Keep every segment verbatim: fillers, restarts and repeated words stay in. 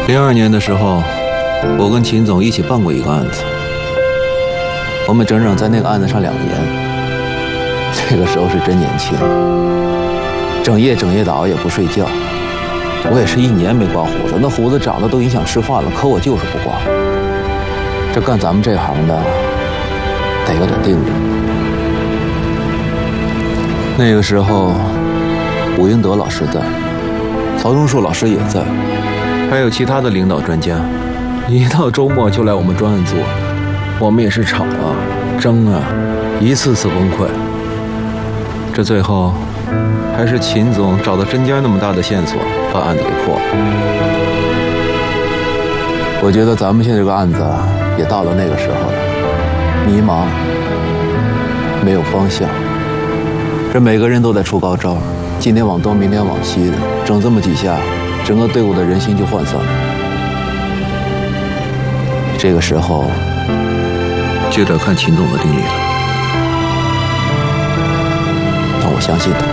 零二年的时候，我跟秦总一起办过一个案子，我们整整在那个案子上两年。那个时候是真年轻，整夜整夜的熬夜不睡觉。我也是一年没刮胡子，那胡子长得都影响吃饭了，可我就是不刮。这干咱们这行的，得有点定力。那个时候，吴英德老师在，曹忠树老师也在。还有其他的领导专家，一到周末就来我们专案组，我们也是吵啊、争啊，一次次崩溃。这最后，还是秦总找到针尖那么大的线索，把案子给破了。我觉得咱们现在这个案子也到了那个时候了，迷茫，没有方向，这每个人都在出高招，今天往东，明天往西的，整这么几下。整个队伍的人心就涣散了。这个时候，就得看秦总的定力了。但我相信他。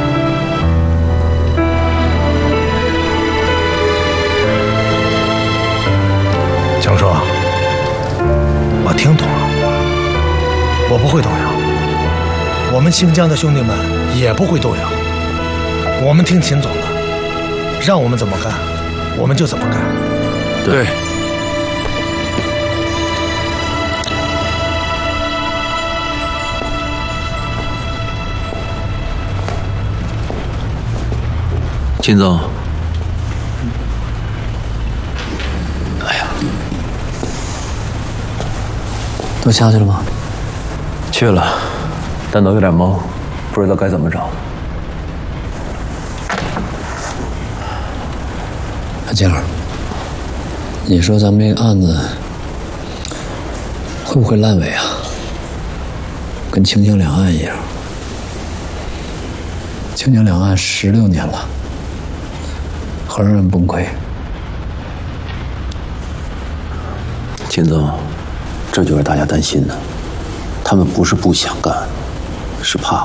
强叔，我听懂了，我不会动摇，我们新疆的兄弟们也不会动摇，我们听秦总的。让我们怎么干，我们就怎么干。 对。秦总。 哎呀，都下去了吗？ 去了，但都有点懵，不知道该怎么找。 阿静儿，你说咱们这个案子会不会烂尾啊？跟清江两岸一样，清江两岸十六年了，很让人崩溃。 秦总，这就是大家担心的，他们不是不想干，是怕。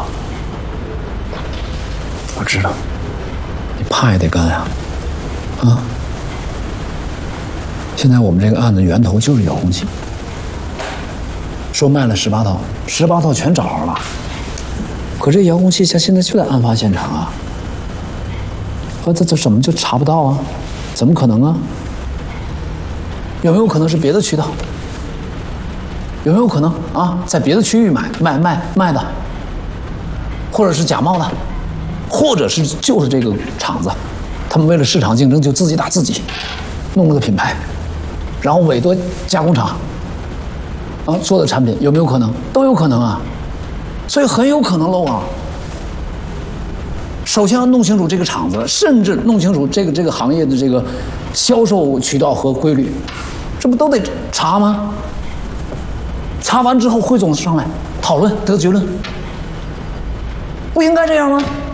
我知道，你怕也得干呀，啊！现在我们这个案子源头就是遥控器，说卖了十八套，十八套全找着了。可这遥控器它现在就在案发现场啊，啊，这这怎么就查不到啊？怎么可能啊？有没有可能是别的渠道？有没有可能啊，在别的区域买卖卖卖的，或者是假冒的，或者是就是这个厂子，他们为了市场竞争就自己打自己，弄了个品牌。然后委托加工厂啊做的产品，有没有可能？都有可能啊，所以很有可能漏啊。首先要弄清楚这个厂子，甚至弄清楚这个这个行业的这个销售渠道和规律，这不都得查吗？查完之后，汇总上来讨论得结论，不应该这样吗？